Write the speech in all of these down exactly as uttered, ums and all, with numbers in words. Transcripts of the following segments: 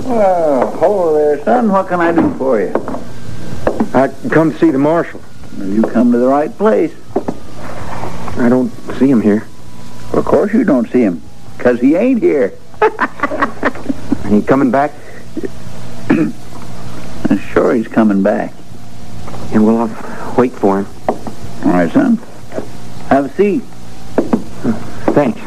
Well, hello there, son. What can I do for you? I come to see the marshal. Well, you come to the right place. I don't see him here. Well, of course you don't see him, because he ain't here. He coming back? Sure he's coming back. And well, I'll wait for him. All right, son. Have a seat. Thanks.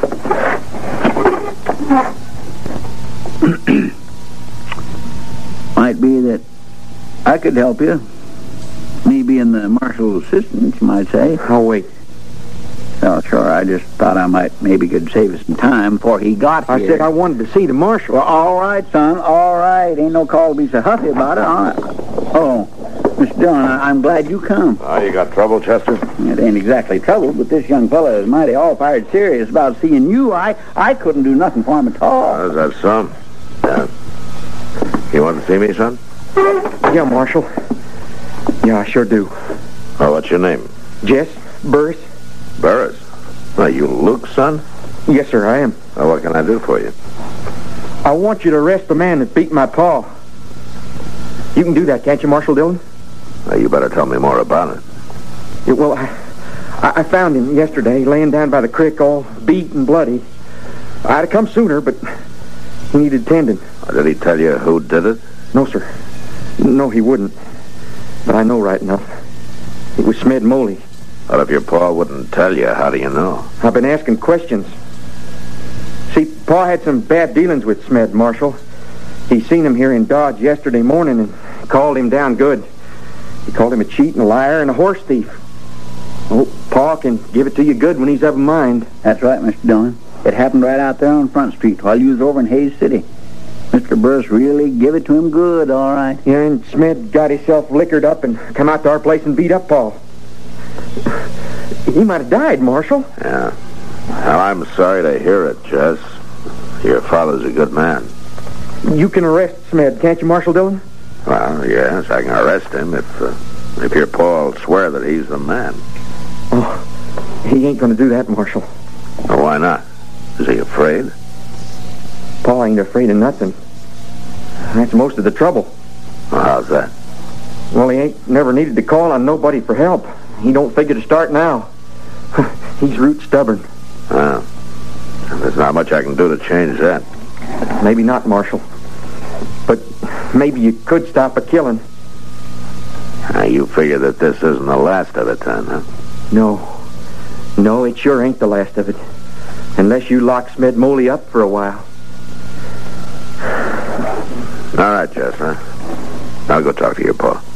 Might be that I could help you. Me being the marshal's assistant, you might say. I'll wait. Oh, sure. I just thought I might maybe could save us some time before he got here. I said I wanted to see the marshal. Well, all right, son. All right. Ain't no call to be so huffy about it. All right. Oh, Mister Dillon, I- I'm glad you come. Oh, you got trouble, Chester? It ain't exactly trouble, but this young fella is mighty all-fired serious about seeing you. I, I couldn't do nothing for him at all. How's that, son? Yeah. You want to see me, son? Yeah, Marshal. Yeah, I sure do. Oh, what's your name? Jess Burris? Burris. Are you Luke, son? Yes, sir, I am. Well, what can I do for you? I want you to arrest the man that beat my paw. You can do that, can't you, Marshal Dillon? Well, you better tell me more about it. Yeah, well, I, I found him yesterday, laying down by the creek, all beat and bloody. I'd have come sooner, but he needed tending. Did he tell you who did it? No, sir. No, he wouldn't. But I know right enough. It was Smed Moley. Well, if your pa wouldn't tell you, how do you know? I've been asking questions. See, Pa had some bad dealings with Smed, Marshal. He seen him here in Dodge yesterday morning and called him down good. He called him a cheat and a liar and a horse thief. Oh, Pa can give it to you good when he's of a mind. That's right, Mister Dillon. It happened right out there on Front Street while you was over in Hayes City. Mister Burris really give it to him good, all right. Yeah, and Smed got himself liquored up and come out to our place and beat up Pa. He might have died, Marshal. Yeah. Well, I'm sorry to hear it, Jess. Your father's a good man. You can arrest Smed, can't you, Marshal Dillon? Well, yes, I can arrest him if uh, if your pa will swear that he's the man. Oh, he ain't going to do that, Marshal. Well, why not? Is he afraid? Pa ain't afraid of nothing. That's most of the trouble. Well, how's that? Well, he ain't never needed to call on nobody for help. He don't figure to start now. He's root stubborn. Well, there's not much I can do to change that. Maybe not, Marshal. But maybe you could stop a killing. Now, you figure that this isn't the last of it, then, huh? No. No, it sure ain't the last of it. Unless you lock Smed Moley up for a while. All right, Jess, huh? I'll go talk to your pa.